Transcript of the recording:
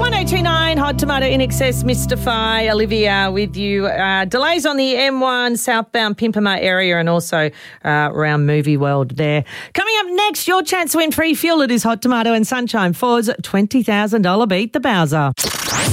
1029 Hot Tomato In Excess, Mystify, Olivia with you. Delays on the M1 southbound Pimpama area and also around Movie World there. Coming up next, your chance to win free fuel. It is Hot Tomato and Sunshine Ford's $20,000 Beat the Bowser.